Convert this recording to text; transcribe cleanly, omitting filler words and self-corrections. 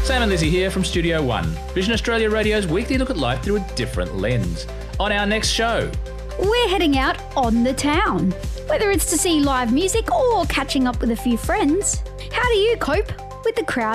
Sam and Lizzie here from Studio One, Vision Australia Radio's weekly look at life through a different lens. On our next show, we're heading out on the town. Whether it's to see live music or catching up with a few friends, how do you cope with the crowd